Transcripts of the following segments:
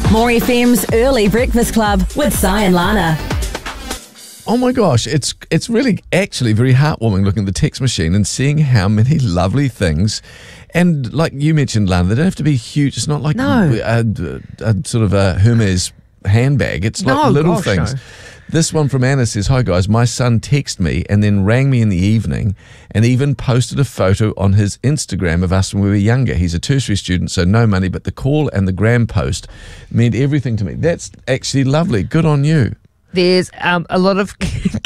More FM's Early Breakfast Club with Si and Lana. Oh my gosh, it's really actually very heartwarming looking at the text machine and seeing how many lovely things. And like you mentioned, Lana, they don't have to be huge. It's not like a sort of a Hermes handbag. It's like little things. No. This one from Anna says, "Hi guys, my son texted me and then rang me in the evening and even posted a photo on his Instagram of us when we were younger. He's a tertiary student, so no money, but the call and the gram post meant everything to me." That's actually lovely. Good on you. There's a lot of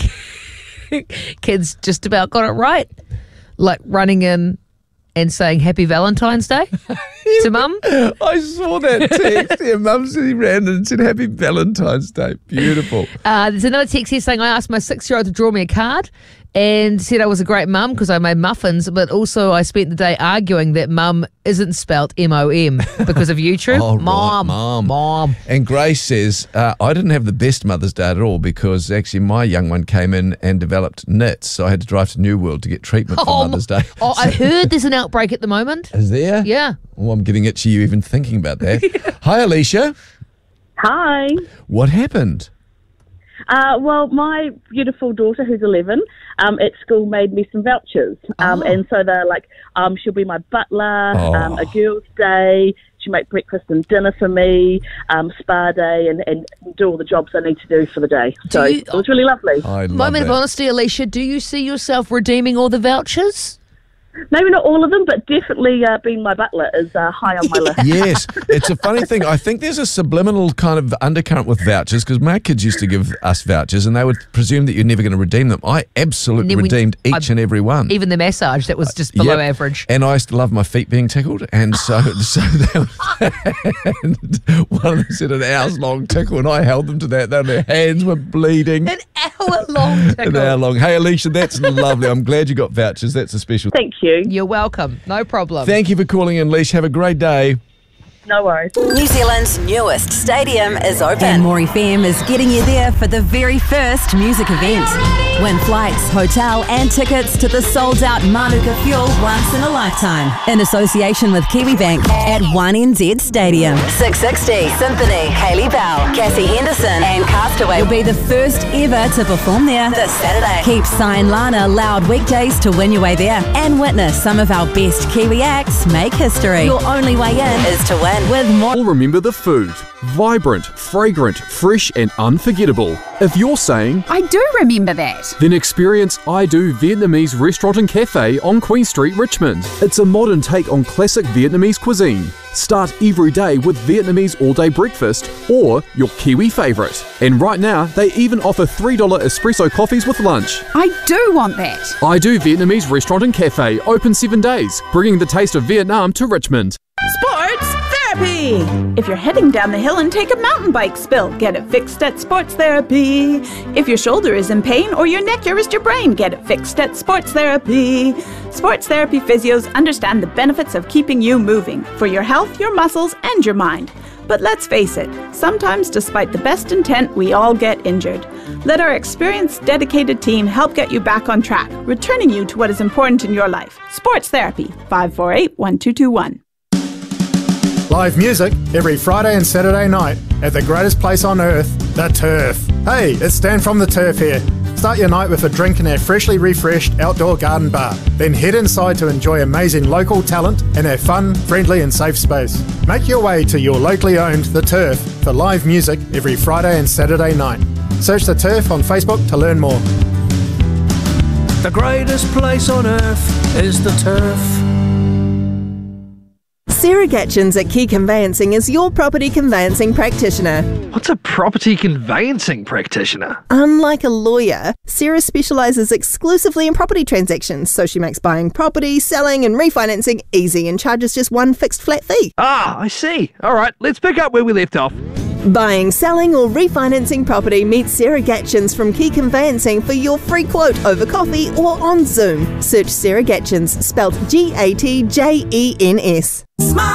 kids just about got it right, like running in and saying Happy Valentine's Day to Mum. I saw that text. Yeah, Mum said he ran and said Happy Valentine's Day. Beautiful. There's another text here saying, "I asked my 6-year-old to draw me a card and said I was a great mum because I made muffins, but also I spent the day arguing that mum isn't spelt M-O-M because of YouTube." Oh, Mom. Right, Mom. And Grace says, "I didn't have the best Mother's Day at all because actually my young one came in and developed NITs, so I had to drive to New World to get treatment for Mother's Day." Oh, I heard there's an outbreak at the moment. Is there? Yeah. Oh, I'm getting itchy you even thinking about that. Hi, Alicia. Hi. What happened? Well, my beautiful daughter, who's 11, at school made me some vouchers. And so they're like, she'll be my butler, a girls' day, she'll make breakfast and dinner for me, spa day, and do all the jobs I need to do for the day. So it was really lovely. Moment of honesty, Alicia, do you see yourself redeeming all the vouchers? Maybe not all of them, but definitely being my butler is high on my list. Yes, it's a funny thing. I think there's a subliminal kind of undercurrent with vouchers because my kids used to give us vouchers and they would presume that you're never going to redeem them. I absolutely redeemed each and every one. Even the massage, that was just below average. And I used to love my feet being tickled. And so that was, one of them said an hour-long tickle and I held them to that. Their hands were bleeding. An hour-long tickle. An hour-long. Hey, Alicia, that's lovely. I'm glad you got vouchers. That's a special thing. Thank you. You're welcome. No problem. Thank you for calling in, Leash. Have a great day. No worries. New Zealand's newest stadium is open. And More FM is getting you there for the very first music event. Win flights, hotel and tickets to the sold-out Manuka Fuel once in a lifetime. In association with KiwiBank at 1NZ Stadium. 660, Symphony, Hayley Bell, Cassie Henderson and Castaway will be the first ever to perform there this Saturday. Keep Si and Lana loud weekdays to win your way there and witness some of our best Kiwi acts make history. Your only way in is to win. With more. All remember the food. Vibrant, fragrant, fresh and unforgettable. If you're saying, I do remember that, then experience I Do Vietnamese Restaurant and Cafe on Queen Street, Richmond. It's a modern take on classic Vietnamese cuisine. Start every day with Vietnamese all-day breakfast or your Kiwi favourite. And right now, they even offer $3 espresso coffees with lunch. I do want that. I Do Vietnamese Restaurant and Cafe, open 7 days, bringing the taste of Vietnam to Richmond. Sports Therapy! If you're heading down the hill and take a mountain bike spill, get it fixed at Sports Therapy. If your shoulder is in pain or your neck, your wrist, your brain, get it fixed at Sports Therapy. Sports Therapy physios understand the benefits of keeping you moving for your health, your muscles, and your mind. But let's face it, sometimes despite the best intent, we all get injured. Let our experienced, dedicated team help get you back on track, returning you to what is important in your life. Sports Therapy, 548-1221. Live music every Friday and Saturday night at the greatest place on earth, the Turf. Hey, it's Stan from the Turf here. Start your night with a drink in our freshly refreshed outdoor garden bar. Then head inside to enjoy amazing local talent in our fun, friendly and safe space. Make your way to your locally owned The Turf for live music every Friday and Saturday night. Search The Turf on Facebook to learn more. The greatest place on earth is The Turf. Sarah Gatchins at Key Conveyancing is your property conveyancing practitioner. What's a property conveyancing practitioner? Unlike a lawyer, Sarah specialises exclusively in property transactions, so she makes buying property, selling and refinancing easy and charges just one fixed flat fee. Ah, I see. All right, let's pick up where we left off. Buying, selling or refinancing property, meet Sarah Gatchins from Key Conveyancing for your free quote over coffee or on Zoom. Search Sarah Gatchins, spelled Gatjens.